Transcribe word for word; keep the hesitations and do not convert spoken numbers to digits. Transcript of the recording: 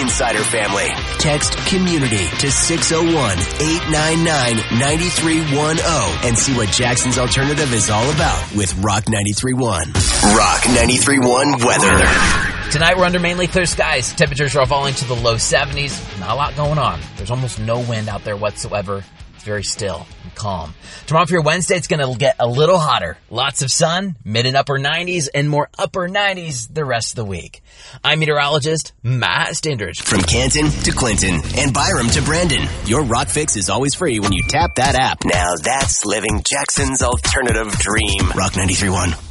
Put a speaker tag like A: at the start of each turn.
A: Insider family. Text community to six oh one, eight nine nine, nine three one oh and see what Jackson's Alternative is all about with Rock ninety-three point one. Rock ninety-three point one weather.
B: Tonight we're under mainly clear skies. Temperatures are falling to the low seventies. Not a lot going on. There's almost no wind out there whatsoever. It's very still and calm. Tomorrow for your Wednesday, it's going to get a little hotter. Lots of sun, mid and upper nineties, and more upper nineties the rest of the week. I'm meteorologist Matt Standridge.
A: From Canton to Clinton and Byram to Brandon, your Rock Fix is always free when you tap that app. Now that's living Jackson's alternative dream. Rock ninety-three point one.